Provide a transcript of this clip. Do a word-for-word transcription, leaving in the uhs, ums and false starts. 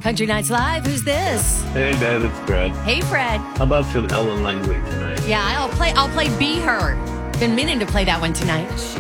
Country Nights Live, who's this? Hey, Dad, it's Fred. Hey, Fred. How about some Ellen Langley tonight? Yeah, I'll play I'll play Be Her. Been meaning to play that one tonight.